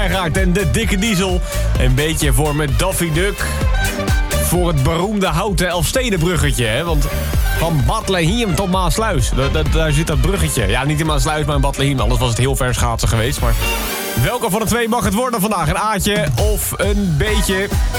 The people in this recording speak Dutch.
Wijngaard en de Dikke Diesel. Een beetje voor met Daffy Duck. Voor het beroemde houten Elfstedenbruggetje, hè? Want van Bethlehem tot Maasluis, daar zit dat bruggetje. Ja, niet in Maasluis, maar in Bethlehem. Anders was het heel ver schaatsen geweest. Maar welke van de twee mag het worden vandaag? Een A'tje of een B'tje?